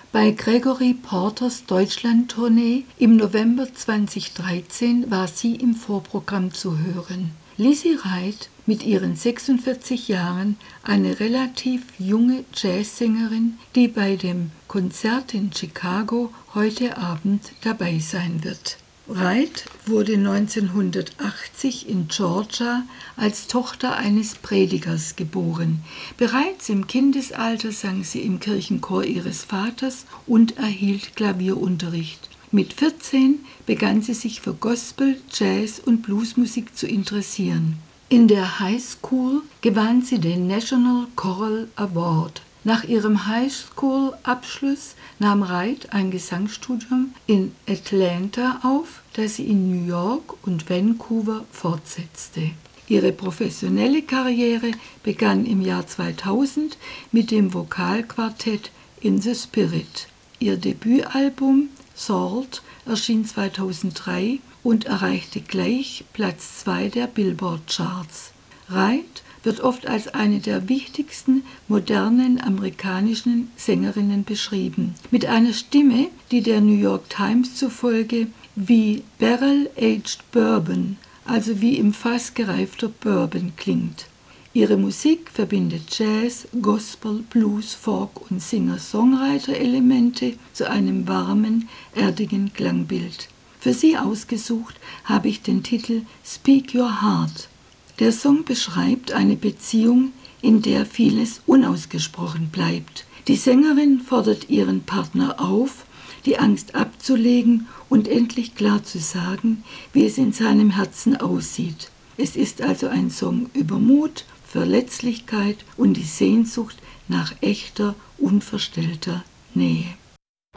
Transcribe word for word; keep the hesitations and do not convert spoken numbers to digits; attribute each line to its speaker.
Speaker 1: Bei Gregory Porters Deutschland-Tournee im November zweitausenddreizehn war sie im Vorprogramm zu hören. Lizzie Wright, mit ihren sechsundvierzig Jahren, eine relativ junge Jazzsängerin, die bei dem Konzert in Chicago heute Abend dabei sein wird. Wright wurde neunzehnhundertachtzig in Georgia als Tochter eines Predigers geboren. Bereits im Kindesalter sang sie im Kirchenchor ihres Vaters und erhielt Klavierunterricht. Mit vierzehn begann sie sich für Gospel, Jazz und Bluesmusik zu interessieren. In der High School gewann sie den National Choral Award. Nach ihrem Highschool-Abschluss nahm Wright ein Gesangsstudium in Atlanta auf, das sie in New York und Vancouver fortsetzte. Ihre professionelle Karriere begann im Jahr zweitausend mit dem Vokalquartett In the Spirit. Ihr Debütalbum Salt erschien zweitausenddrei und erreichte gleich Platz zwei der Billboard-Charts. Wright wird oft als eine der wichtigsten modernen amerikanischen Sängerinnen beschrieben, mit einer Stimme, die der New York Times zufolge wie Barrel-Aged Bourbon, also wie im Fass gereifter Bourbon klingt. Ihre Musik verbindet Jazz, Gospel, Blues, Folk und Singer-Songwriter-Elemente zu einem warmen, erdigen Klangbild. Für sie ausgesucht habe ich den Titel Speak Your Heart. Der Song beschreibt eine Beziehung, in der vieles unausgesprochen bleibt. Die Sängerin fordert ihren Partner auf, die Angst abzulegen und endlich klar zu sagen, wie es in seinem Herzen aussieht. Es ist also ein Song über Mut, Verletzlichkeit und die Sehnsucht nach echter, unverstellter Nähe.